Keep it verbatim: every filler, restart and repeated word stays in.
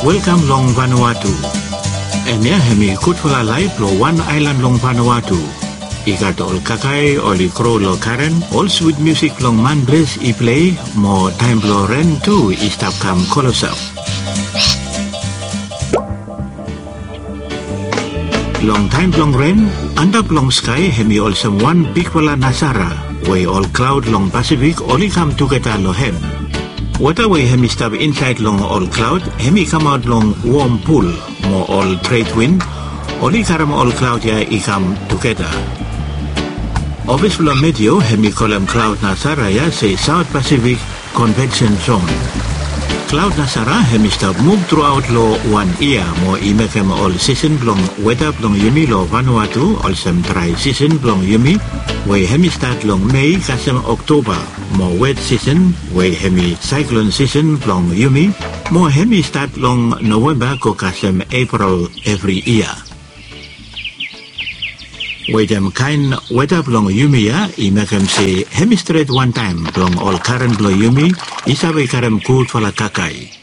Welcome long Vanuatu. Enya hemi kutfula live lo one island long Vanuatu. Ikat ol kakai oli crow lo Karen, all sweet music long man bless I play, more time lo ren too istap kam kolosap. Long time long rain, andap long sky hemi also one big wala Nasara, way all cloud long Pacific only come together lo hem. Water way hemi stop inside long all cloud, hemi come out long warm pool, more all trade wind, only karam all cloud ya I come together. Obvious lo medio hemi column cloud Nasara ya say South Pacific Convention Zone. Cloud Nasara hemi stop move throughout lo one year, more imekem all season long weather long yumi lo Vanuatu, also dry season long yumi, way hemi start long May kasem October, more wet season, way hemi cyclone season long yumi, more hemi start long November ko kasem April every year. Way them kind weather long yumi ya, imekem say hemi straight one time long all current lo yumi, isabe karem cool for la kakai.